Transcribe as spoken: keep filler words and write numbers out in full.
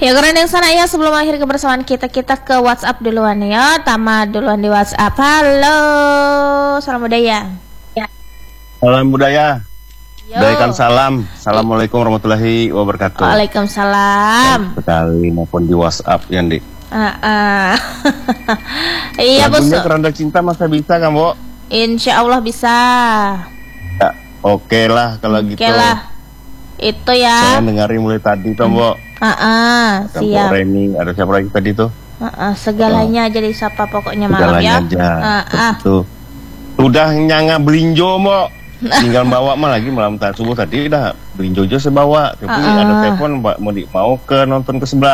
Ya keren yang sana ya, sebelum akhir kebersamaan kita kita ke WhatsApp duluan ya. Tama duluan di WhatsApp. Halo, salam budaya. Ya. Salam budaya. Yo. Berikan salam. Assalamualaikum warahmatullahi wabarakatuh. Waalaikumsalam. Sekali maupun di WhatsApp Yandi. Ah, ah. Iya bos. Lagunya Keranda Cinta masa bisa kan, Bo? Insya Allah bisa. Ya, oke lah kalau Oke gitu. lah. Itu ya. Saya dengerin mulai tadi tuh, Bo. Ah, ah, siap. Reni, ada siapa lagi tadi tuh? Ah, ah, segalanya oh. Jadi siapa pokoknya malam segalanya ya. Aja. Ah, ah. Tuh. Udah nyanga belinjo, Bo. Tinggal bawa mah lagi malam subuh tadi udah belinjo aja saya bawa. Tapi uh -uh. ada telepon mau di, mau ke nonton ke sebelah.